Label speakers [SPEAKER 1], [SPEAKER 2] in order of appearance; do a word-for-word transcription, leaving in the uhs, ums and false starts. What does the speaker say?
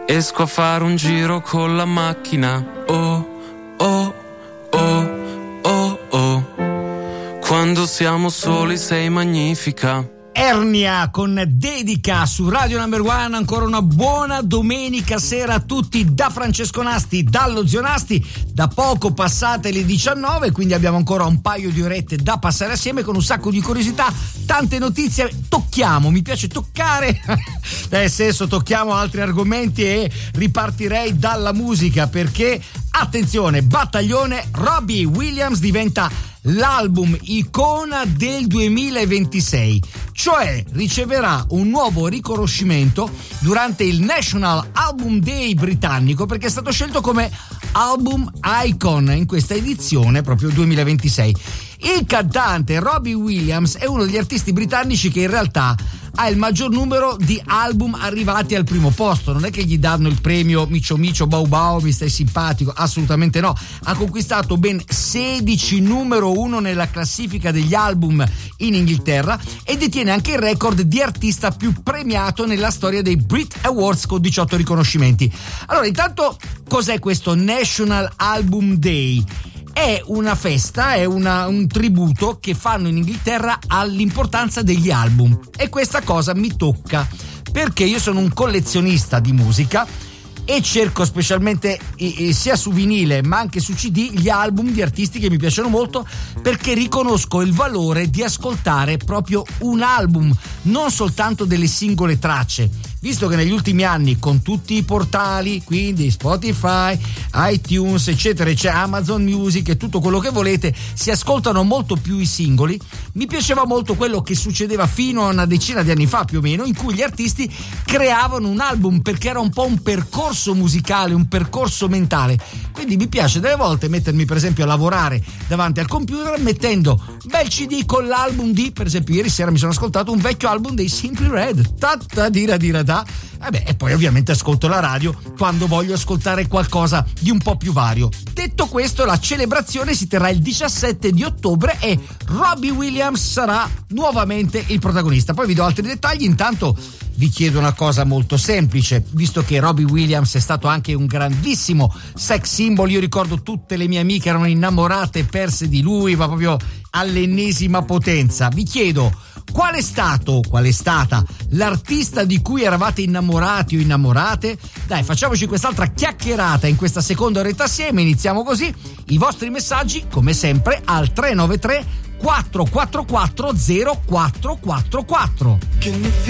[SPEAKER 1] Esco a fare un giro con la macchina. Oh, oh, oh, oh, oh. Quando siamo soli sei magnifica.
[SPEAKER 2] Ernia con Dedica su Radio Number One. Ancora una buona domenica sera a tutti da Francesco Nasti, dallo Zio Nasti. Da poco passate le diciannove, quindi abbiamo ancora un paio di orette da passare assieme con un sacco di curiosità, tante notizie. Tocchiamo, mi piace toccare, nel senso tocchiamo altri argomenti e ripartirei dalla musica perché, attenzione, battaglione, Robbie Williams diventa l'album icona del duemilaventisei, cioè riceverà un nuovo riconoscimento durante il National Album Day britannico perché è stato scelto come album icon in questa edizione proprio duemilaventisei. Il cantante Robbie Williams è uno degli artisti britannici che in realtà ha il maggior numero di album arrivati al primo posto. Non è che gli danno il premio micio micio bau bau, mi stai simpatico, assolutamente no. Ha conquistato ben sedici numero uno nella classifica degli album in Inghilterra e detiene anche il record di artista più premiato nella storia dei Brit Awards con diciotto riconoscimenti. Allora, intanto, cos'è questo National Album Day? È una festa, è una, un tributo che fanno in Inghilterra all'importanza degli album e questa cosa mi tocca perché io sono un collezionista di musica e cerco specialmente eh, sia su vinile ma anche su C D gli album di artisti che mi piacciono molto perché riconosco il valore di ascoltare proprio un album, non soltanto delle singole tracce. Visto che negli ultimi anni con tutti i portali, quindi Spotify, iTunes, eccetera, c'è Amazon Music e tutto quello che volete, si ascoltano molto più i singoli, mi piaceva molto quello che succedeva fino a una decina di anni fa più o meno, in cui gli artisti creavano un album perché era un po' un percorso musicale, un percorso mentale. Quindi mi piace delle volte mettermi per esempio a lavorare davanti al computer mettendo bel C D con l'album di, per esempio ieri sera mi sono ascoltato un vecchio album dei Simply Red, ta dira dira da. Eh e poi ovviamente ascolto la radio quando voglio ascoltare qualcosa di un po' più vario. Detto questo, la celebrazione si terrà il diciassette di ottobre e Robbie Williams sarà nuovamente il protagonista. Poi vi do altri dettagli, intanto vi chiedo una cosa molto semplice, visto che Robbie Williams è stato anche un grandissimo sex symbol. Io ricordo tutte le mie amiche erano innamorate e perse di lui, ma proprio all'ennesima potenza. Vi chiedo, qual è stato, qual è stata l'artista di cui eravate innamorati o innamorate? Dai, facciamoci quest'altra chiacchierata in questa seconda oretta assieme. Iniziamo così. I vostri messaggi, come sempre, al tre nove tre quattro quattro quattro zero quattro quattro quattro.